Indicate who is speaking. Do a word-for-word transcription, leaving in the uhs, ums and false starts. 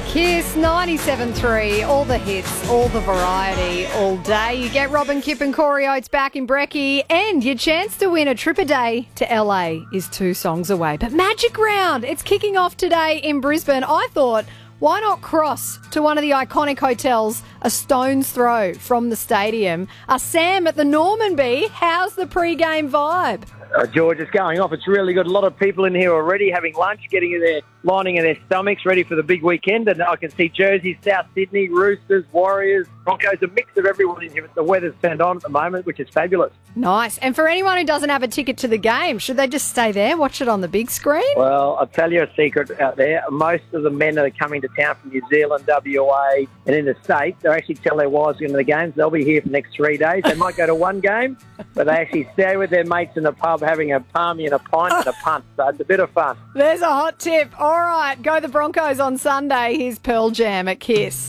Speaker 1: Kiss ninety-seven three, all the hits, all the variety, all day. You get Robin, Kip and Corey Oates back in Brekkie, and your chance to win a trip a day to L A is two songs away. But Magic Round, it's kicking off today in Brisbane. I thought, why not cross to one of the iconic hotels a stone's throw from the stadium? Uh, Sam at the Normanby, how's the pre-game vibe?
Speaker 2: Uh, George, it's going off. It's really good. A lot of people in here already having lunch, getting in their lining in their stomachs, ready for the big weekend. And I can see jerseys, South Sydney, Roosters, Warriors, Broncos, a mix of everyone in here. But the weather's turned on at the moment, which is fabulous.
Speaker 1: Nice. And for anyone who doesn't have a ticket to the game, should they just stay there, watch it on the big screen?
Speaker 2: Well, I'll tell you a secret out there. Most of the men that are coming to town from New Zealand, W A, and in the States, they actually tell their wives going to the games. They'll be here for the next three days. They might go to one game, but they actually stay with their mates in the pub having a palmy and a pint and a punt. So it's a bit of fun.
Speaker 1: There's a hot tip. All right, go the Broncos on Sunday. Here's Pearl Jam at Kiss.